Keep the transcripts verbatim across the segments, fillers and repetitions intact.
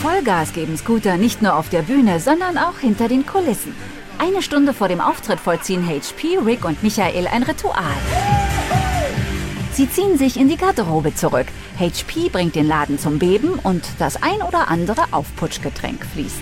Vollgas geben Scooter nicht nur auf der Bühne, sondern auch hinter den Kulissen. Eine Stunde vor dem Auftritt vollziehen H P, Rick und Michael ein Ritual. Sie ziehen sich in die Garderobe zurück. H P bringt den Laden zum Beben und das ein oder andere Aufputschgetränk fließt.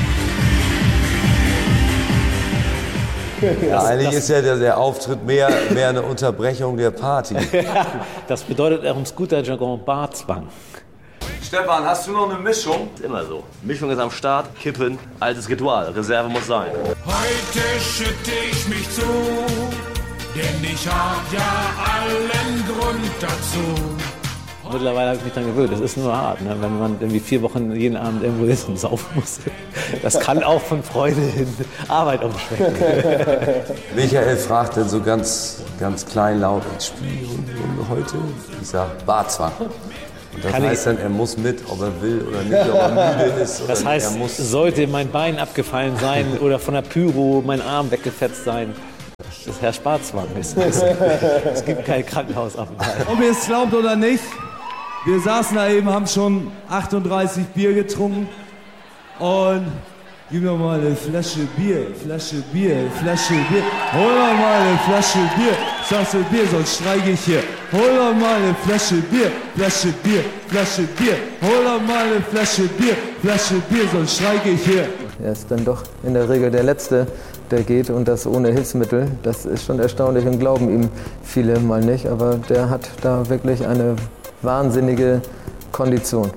Ja, eigentlich ist ja der, der Auftritt mehr, mehr eine Unterbrechung der Party. Das bedeutet auch im Scooter-Jargon Barzwang. Stefan, hast du noch eine Mischung? Ist immer so. Mischung ist am Start, Kippen, altes Ritual. Reserve muss sein. Heute schütte ich mich zu, denn ich hab ja allen Grund dazu. Mittlerweile habe ich mich daran gewöhnt. Das ist nur hart, ne? Wenn man irgendwie vier Wochen jeden Abend irgendwo ist und saufen muss. Das kann auch von Freude in Arbeit umschwenken. Michael fragt dann so ganz, ganz kleinlaut, ich spiele heute. Ich sag Barzwang. Und das Kann heißt dann, er muss mit, ob er will oder nicht, ob er müde ist. Oder das heißt, er muss sollte mein Bein abgefallen sein oder von der Pyro mein Arm weggefetzt sein, das ist Herr Sparzwang. Es, es, es gibt kein Krankenhausaufenthalt. Ob ihr es glaubt oder nicht, wir saßen da eben, haben schon achtunddreißig Bier getrunken und gib mir mal eine Flasche Bier, Flasche Bier, Flasche Bier, hol doch mal eine Flasche Bier, sagst du Bier, sonst streike ich hier. Hol doch mal eine Flasche Bier, Flasche Bier, Flasche Bier, hol doch mal eine Flasche Bier, Flasche Bier, sonst streike ich hier. Er ist dann doch in der Regel der Letzte, der geht und das ohne Hilfsmittel. Das ist schon erstaunlich und glauben ihm viele mal nicht, aber der hat da wirklich eine wahnsinnige Kondition.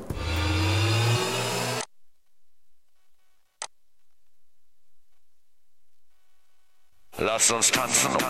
Lass uns tanzen.